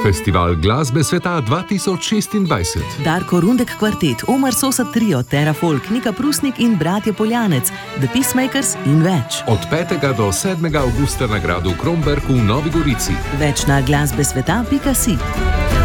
Festival glasbe sveta 2026. Darko Rundek kvartet, Omar Sosa trio, Terra Folk, Nika Prusnik in bratje Poljanec, The Peacemakers in več. Od 5. do 7. avgusta na gradu Kromberk v Novi Gorici. Več na glasbesveta.si.